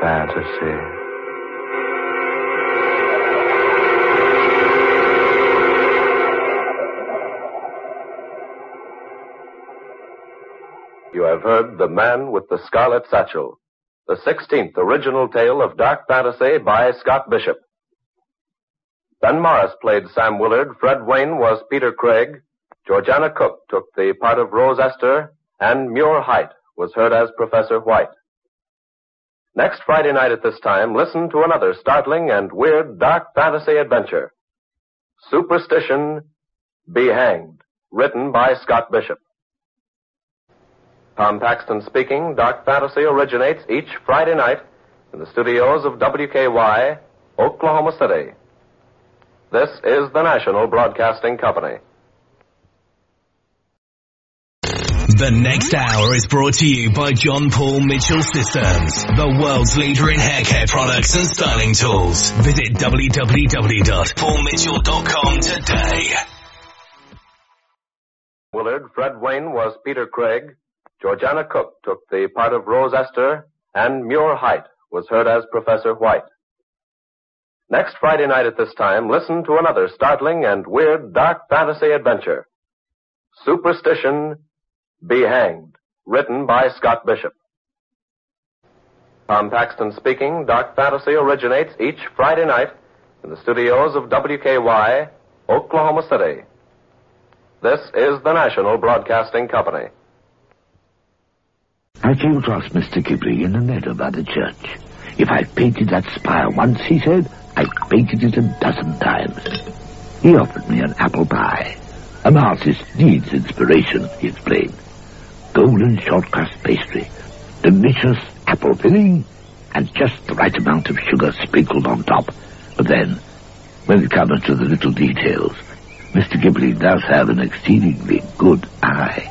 fantasy. You have heard The Man with the Scarlet Satchel, the 16th original tale of dark fantasy by Scott Bishop. Ben Morris played Sam Willard, Fred Wayne was Peter Craig, Georgiana Cook took the part of Rose Esther, and Muir Height was heard as Professor White. Next Friday night at this time, listen to another startling and weird dark fantasy adventure. Superstition, Be Hanged, written by Scott Bishop. Tom Paxton speaking. Dark Fantasy originates each Friday night in the studios of WKY, Oklahoma City. This is the National Broadcasting Company. The next hour is brought to you by John Paul Mitchell Systems, the world's leader in hair care products and styling tools. Visit www.paulmitchell.com today. Willard, Fred Wayne was Peter Craig, Georgiana Cook took the part of Rose Esther, and Muir Height was heard as Professor White. Next Friday night at this time, listen to another startling and weird dark fantasy adventure. Superstition, Be Hanged, written by Scott Bishop. Tom Paxton speaking. Dark Fantasy originates each Friday night in the studios of WKY, Oklahoma City. This is the National Broadcasting Company. I came across Mr. Kipling in the meadow by the church. If I painted that spire once, he said, I painted it 12 times. He offered me an apple pie. An artist needs inspiration, he explained. Golden short crust pastry, delicious apple filling, and just the right amount of sugar sprinkled on top. But then, when it comes to the little details, Mr. Kipling does have an exceedingly good eye.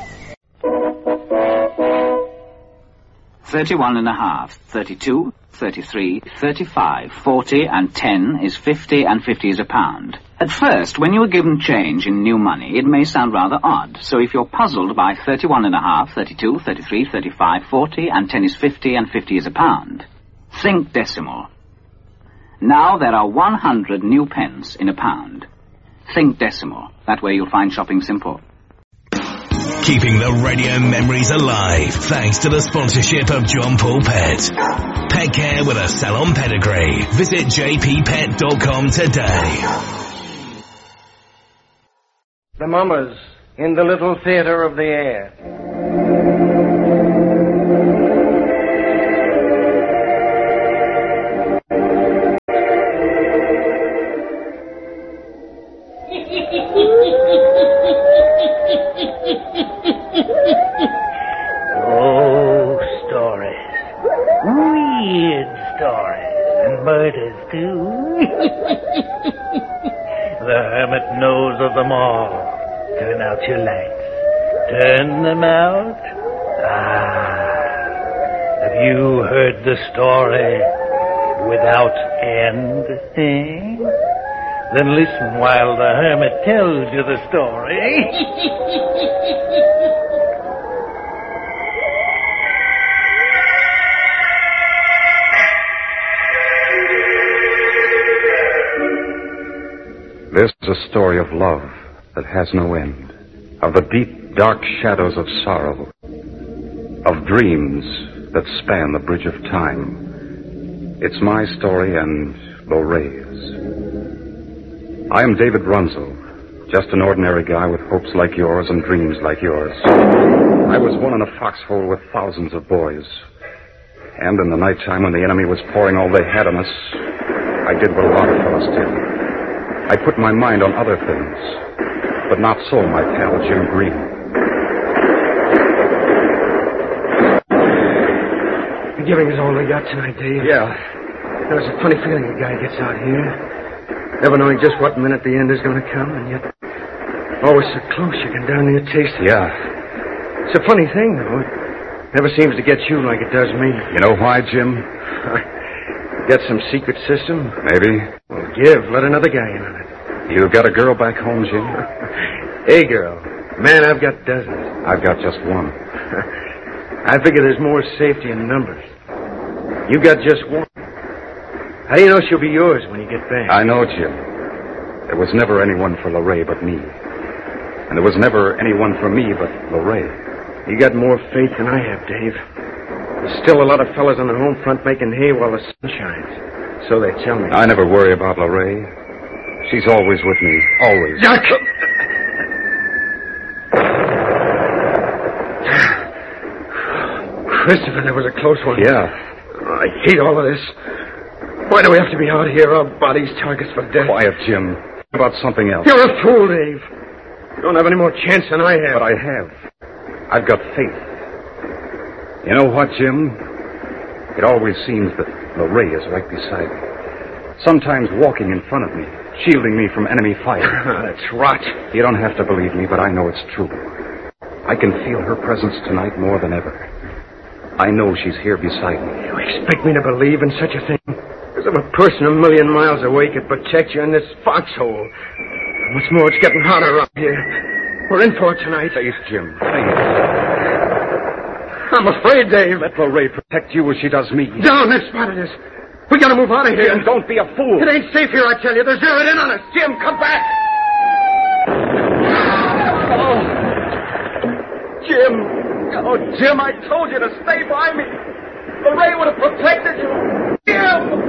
31.5, 32, 33, 35, 40, and 10 is 50, and 50 is a pound. At first, when you are given change in new money, it may sound rather odd. So if you're puzzled by 31.5, 32, 33, 35, 40, and 10 is 50, and 50 is a pound, think decimal. Now there are 100 new pence in a pound. Think decimal. That way you'll find shopping simple. Keeping the radio memories alive thanks to the sponsorship of John Paul Pet. Pet care with a salon pedigree. Visit jppet.com today. The Mummers in the Little Theater of the Air. Oh, stories. Weird stories. And murders, too. The hermit knows of them all. Turn out your lights. Turn them out. Have you heard the story without end? Then listen while the hermit tells you the story. This is a story of love that has no end, of the deep, dark shadows of sorrow, of dreams that span the bridge of time. It's my story and Lorraine's. I am David Runzel, just an ordinary guy with hopes like yours and dreams like yours. I was one in a foxhole with thousands of boys. And in the nighttime when the enemy was pouring all they had on us, I did what a lot of fellows did. I put my mind on other things, but not so my pal Jim Green. The giving is all we got tonight, Dave. Yeah. There's a funny feeling a guy gets out here, never knowing just what minute the end is going to come, and yet always so close you can darn near taste it. Yeah. It's a funny thing, though. It never seems to get you like it does me. You know why, Jim? Got some secret system? Maybe. Well, let another guy in on it. You got a girl back home, Jim? A girl. Man, I've got dozens. I've got just one. I figure there's more safety in numbers. You got just one. How do you know she'll be yours when you get back? I know, Jim. There was never anyone for Lorraine but me. And there was never anyone for me but Lorraine. You got more faith than I have, Dave. There's still a lot of fellas on the home front making hay while the sun shines. So they tell me. I never worry about Lorraine. She's always with me. Always. Duck! Christopher, that was a close one. Yeah. Oh, I hate all of this. Why do we have to be out here, our bodies targets for death? Quiet, Jim. About something else. You're a fool, Dave. You don't have any more chance than I have. But I have. I've got faith. You know what, Jim? It always seems that Lorraine is right beside me. Sometimes walking in front of me, shielding me from enemy fire. That's rot. You don't have to believe me, but I know it's true. I can feel her presence tonight more than ever. I know she's here beside me. You expect me to believe in such a thing? Because if a person a million miles away could protect you in this foxhole. What's more, it's getting hotter around here. We're in for it tonight. Faith, Jim. Faith. I'm afraid, Dave. Let Lorraine protect you as she does me. Down, this spot it is. We gotta move out of here. Jim, don't be a fool. It ain't safe here, I tell you. They're zeroed in on us. Jim, come back. Oh. Jim. Oh, Jim, I told you to stay by me. Lorraine would have protected you. Jim!